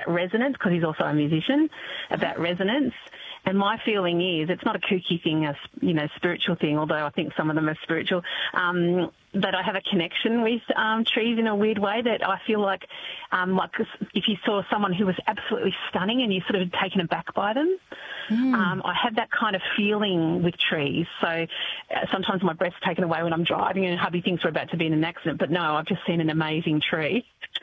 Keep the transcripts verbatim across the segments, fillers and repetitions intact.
about resonance, because he's also a musician, about resonance. And my feeling is it's not a kooky thing, a, you know, spiritual thing, although I think some of them are spiritual, um, that I have a connection with um, trees in a weird way, that I feel like, um, like if you saw someone who was absolutely stunning and you're sort of taken aback by them, mm. um, I have that kind of feeling with trees. So uh, sometimes my breath's taken away when I'm driving and hubby thinks we're about to be in an accident, but no, I've just seen an amazing tree.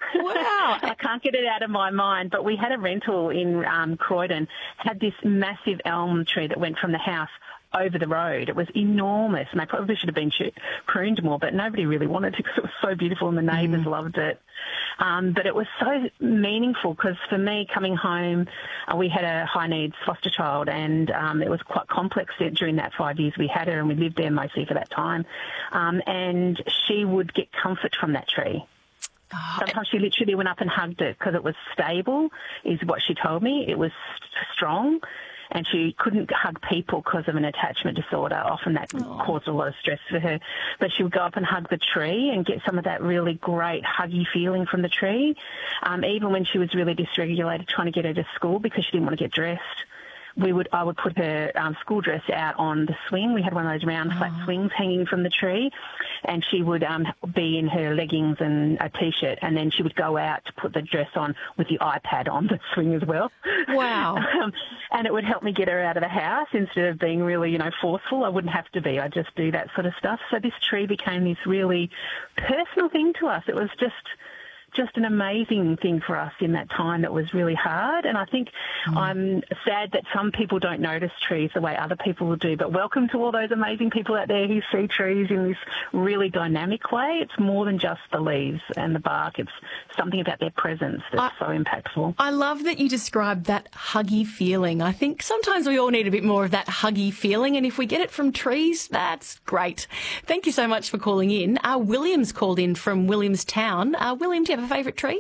Wow. I can't get it out of my mind, but we had a rental in um, Croydon, had this massive elm tree that went from the house over the road. It was enormous, and they probably should have been pruned more, but nobody really wanted to because it was so beautiful and the neighbours mm. loved it. Um, but it was so meaningful because for me, coming home, uh, we had a high needs foster child, and um, it was quite complex during that five years we had her, and we lived there mostly for that time. Um, and she would get comfort from that tree. Sometimes she literally went up and hugged it because it was stable, is what she told me. It was strong, and she couldn't hug people because of an attachment disorder. Often that oh. caused a lot of stress for her. But she would go up and hug the tree and get some of that really great huggy feeling from the tree. Um, even when she was really dysregulated, trying to get her to school because she didn't want to get dressed, we would I would put her um, school dress out on the swing. We had one of those round flat oh. swings hanging from the tree, and she would um, be in her leggings and a T-shirt, and then she would go out to put the dress on with the iPad on the swing as well. Wow. um, and it would help me get her out of the house instead of being really, you know, forceful. I wouldn't have to be. I'd just do that sort of stuff. So this tree became this really personal thing to us. It was just... just an amazing thing for us in that time that was really hard. And I think mm. I'm sad that some people don't notice trees the way other people will do. But welcome to all those amazing people out there who see trees in this really dynamic way. It's more than just the leaves and the bark. It's something about their presence that's I, so impactful. I love that you described that huggy feeling. I think sometimes we all need a bit more of that huggy feeling, and if we get it from trees, that's great. Thank you so much for calling in. Uh, William's called in from Williamstown. Uh, William, do you have a favourite tree?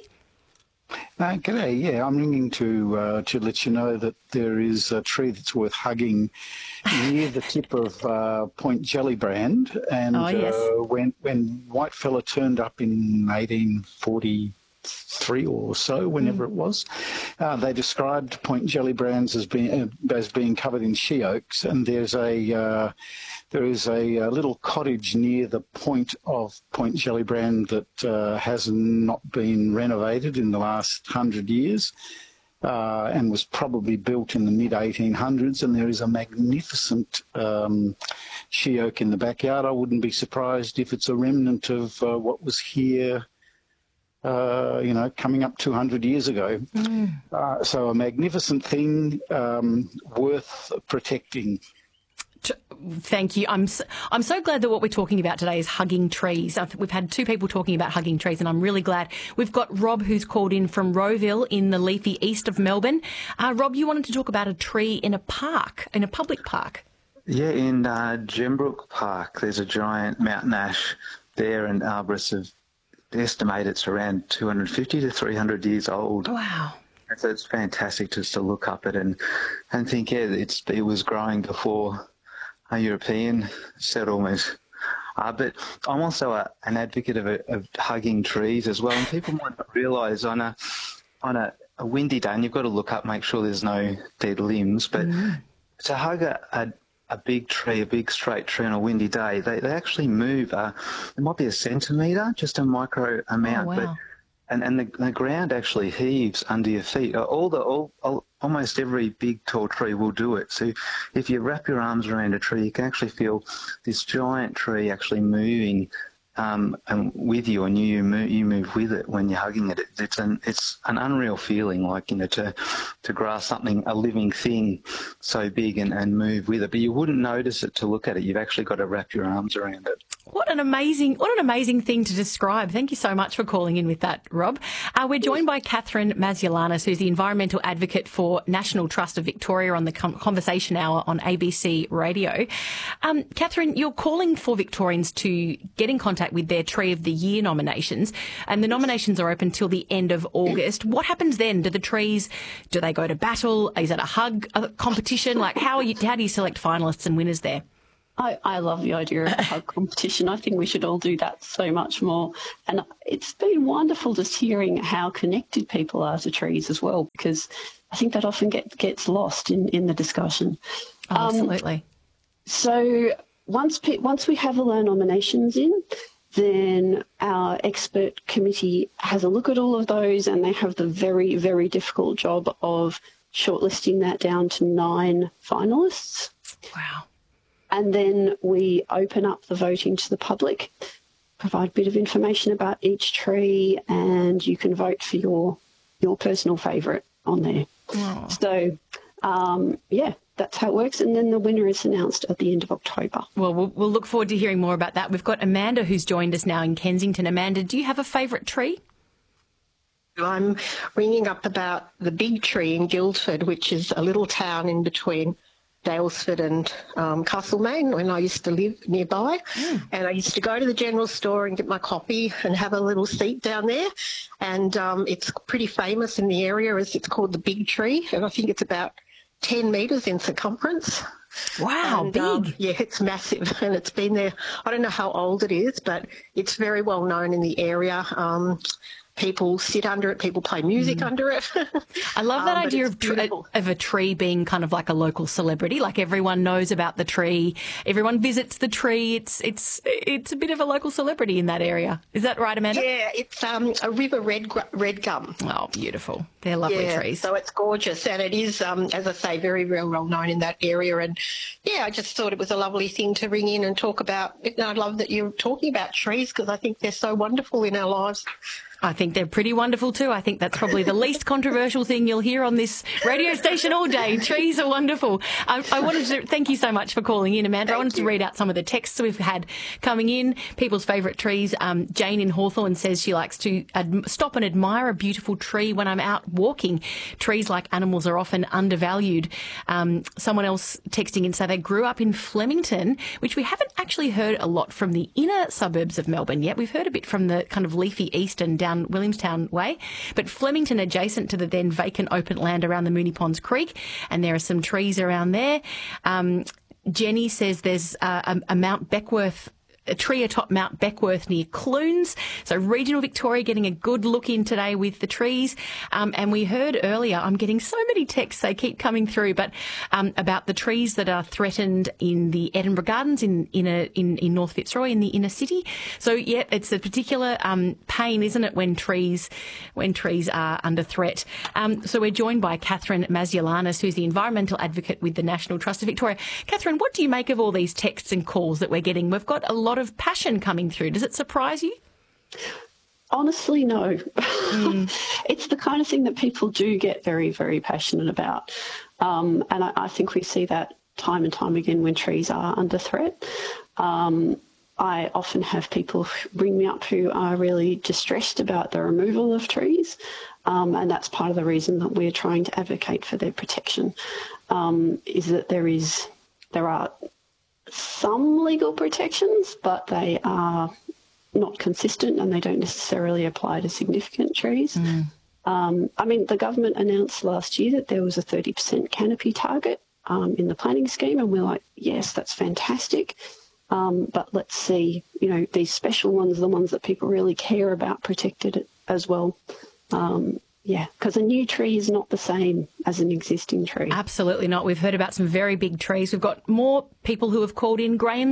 Uh, g'day, yeah, I'm ringing to uh, to let you know that there is a tree that's worth hugging near the tip of uh, Point Gellibrand, and oh, yes. uh, when when Whitefella turned up in eighteen forty-three or so, whenever mm. it was, uh, they described Point Gellibrand as being uh, as being covered in she oaks, and there's a uh, There is a, a little cottage near the point of Point Gellibrand that uh, has not been renovated in the last hundred years uh, and was probably built in the mid eighteen hundreds, and there is a magnificent um, she oak in the backyard. I wouldn't be surprised if it's a remnant of uh, what was here Uh, you know, coming up two hundred years ago. Mm. Uh, so a magnificent thing, um, worth protecting. Thank you. I'm so, I'm so glad that what we're talking about today is hugging trees. We've had two people talking about hugging trees, and I'm really glad. We've got Rob, who's called in from Rowville in the leafy east of Melbourne. Uh, Rob, you wanted to talk about a tree in a park, in a public park. Yeah, in uh, Gembrook Park, there's a giant mountain ash there, and arborists have estimated it's around two hundred fifty to three hundred years old. Wow. So it's fantastic just to look up it and, and think, yeah, it's, it was growing before a European settlement. Uh, but I'm also a, an advocate of, a, of hugging trees as well, and people might not realise on a on a, a windy day, and you've got to look up, make sure there's no dead limbs, but mm. to hug a, a, a big tree, a big straight tree on a windy day, they, they actually move. Uh, it might be a centimetre, just a micro amount, oh, wow. but and, and the, the ground actually heaves under your feet. All the all, all almost every big tall tree will do it. So if you wrap your arms around a tree, you can actually feel this giant tree actually moving um, and with you, and you move, you move with it when you're hugging it. it it's an it's an unreal feeling, like, you know, to to grasp something, a living thing so big and, and move with it. But you wouldn't notice it to look at it. You've actually got to wrap your arms around it. What an amazing, what an amazing thing to describe. Thank you so much for calling in with that, Rob. Uh, we're joined by Catherine Maziolanis, who's the environmental advocate for National Trust of Victoria on the Conversation Hour on A B C Radio. Um, Catherine, you're calling for Victorians to get in contact with their Tree of the Year nominations, and the nominations are open till the end of August. What happens then? Do the trees, do they go to battle? Is it a hug a competition? Like, how are you, how do you select finalists and winners there? I, I love the idea of a hug competition. I think we should all do that so much more. And it's been wonderful just hearing how connected people are to trees as well, because I think that often get, gets lost in, in the discussion. Oh, absolutely. Um, so once pe- once we have all our nominations in, then our expert committee has a look at all of those, and they have the very, very difficult job of shortlisting that down to nine finalists. Wow. And then we open up the voting to the public, provide a bit of information about each tree, and you can vote for your your personal favourite on there. Oh. So, um, yeah, that's how it works. And then the winner is announced at the end of October. Well, well, we'll look forward to hearing more about that. We've got Amanda who's joined us now in Kensington. Amanda, do you have a favourite tree? I'm ringing up about the big tree in Guildford, which is a little town in between Daylesford and um, Castlemaine when I used to live nearby. Mm. And I used to go to the general store and get my coffee and have a little seat down there. And um, it's pretty famous in the area as it's called the Big Tree. And I think it's about ten metres in circumference. Wow, and, big. Um, yeah, it's massive. And it's been there, I don't know how old it is, but it's very well known in the area. Um, People sit under it. People play music mm. under it. I love that um, idea of, tr- of a tree being kind of like a local celebrity. Like everyone knows about the tree. Everyone visits the tree. It's it's it's a bit of a local celebrity in that area. Is that right, Amanda? Yeah, it's um, a river red red gum. Oh, beautiful. They're lovely yeah, trees. So it's gorgeous, and it is, um, as I say, very, very well known in that area. And yeah, I just thought it was a lovely thing to ring in and talk about. And I love that you're talking about trees because I think they're so wonderful in our lives. I think they're pretty wonderful too. I think that's probably the least controversial thing you'll hear on this radio station all day. Trees are wonderful. I, I wanted to thank you so much for calling in, Amanda. Thank I wanted you. to read out some of the texts we've had coming in. People's favourite trees. Um, Jane in Hawthorne says she likes to ad- stop and admire a beautiful tree when I'm out walking. Trees, like animals, are often undervalued. Um, someone else texting in say they grew up in Flemington, which we haven't actually heard a lot from the inner suburbs of Melbourne yet. We've heard a bit from the kind of leafy east and down Williamstown way, but Flemington adjacent to the then vacant open land around the Moonee Ponds Creek, and there are some trees around there. Um, Jenny says there's uh, a, a Mount Beckworth a tree atop Mount Beckworth near Clunes. So regional Victoria getting a good look in today with the trees. Um, and we heard earlier, I'm getting so many texts, they keep coming through, but um, about the trees that are threatened in the Edinburgh Gardens in in, a, in in North Fitzroy in the inner city. So yeah, it's a particular um, pain, isn't it, when trees when trees are under threat. Um, so we're joined by Catherine Maziolanis, who's the environmental advocate with the National Trust of Victoria. Catherine, what do you make of all these texts and calls that we're getting? We've got a lot of passion coming through. Does it surprise you? Honestly, no. Mm. It's the kind of thing that people do get very, very passionate about. Um, and I, I think we see that time and time again when trees are under threat. Um, I often have people ring me up who are really distressed about the removal of trees. Um, and that's part of the reason that we're trying to advocate for their protection, um, is that there is, there are some legal protections, but they are not consistent and they don't necessarily apply to significant trees. Mm. Um, I mean, the government announced last year that there was a thirty percent canopy target um, in the planning scheme, and we're like, yes, that's fantastic. Um, but let's see, you know, these special ones, the ones that people really care about, protected as well. Um, Yeah, because a new tree is not the same as an existing tree. Absolutely not. We've heard about some very big trees. We've got more people who have called in. Graham